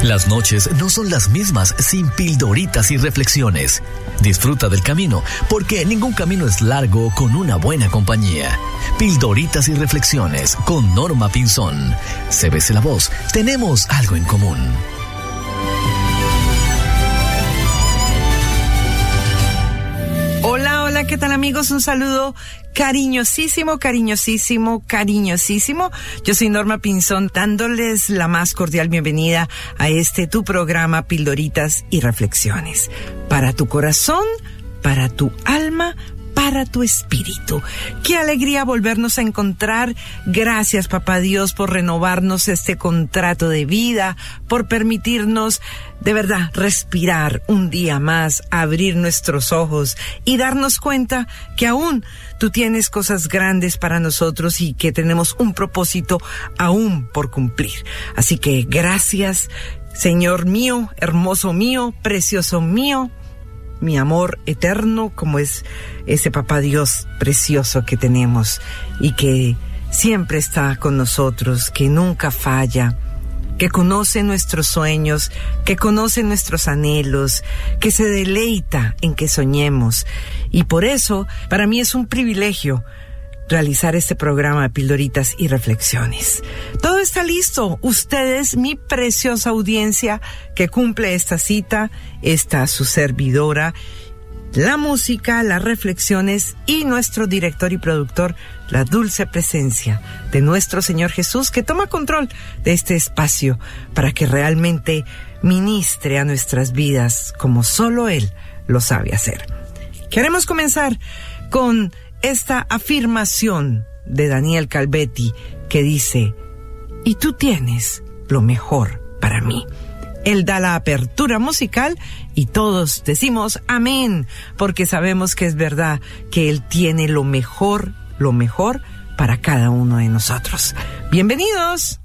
Las noches no son las mismas sin pildoritas y reflexiones. Disfruta del camino, porque ningún camino es largo con una buena compañía. Pildoritas y reflexiones con Norma Pinzón. CBC La Voz, tenemos algo en común. Hola, hola, ¿qué tal amigos? Un saludo cariñosísimo, cariñosísimo, cariñosísimo. Yo soy Norma Pinzón, dándoles la más cordial bienvenida a tu programa Pildoritas y Reflexiones. Para tu corazón, para tu alma, para tu espíritu. Qué alegría volvernos a encontrar. Gracias, Papá Dios, por renovarnos este contrato de vida, por permitirnos, de verdad, respirar un día más, abrir nuestros ojos y darnos cuenta que aún tú tienes cosas grandes para nosotros y que tenemos un propósito aún por cumplir. Así que gracias, Señor mío, hermoso mío, precioso mío, mi amor eterno, como es ese Papá Dios precioso que tenemos y que siempre está con nosotros, que nunca falla, que conoce nuestros sueños, que conoce nuestros anhelos, que se deleita en que soñemos. Y por eso, para mí es un privilegio realizar este programa de Pildoritas y Reflexiones. Todo está listo. Ustedes, mi preciosa audiencia que cumple esta cita, está su servidora, la música, las reflexiones y nuestro director y productor, la dulce presencia de nuestro Señor Jesús, que toma control de este espacio para que realmente ministre a nuestras vidas como solo Él lo sabe hacer. Queremos comenzar con esta afirmación de Daniel Calvetti que dice: y tú tienes lo mejor para mí. Él da la apertura musical y todos decimos amén, porque sabemos que es verdad que Él tiene lo mejor para cada uno de nosotros. Bienvenidos.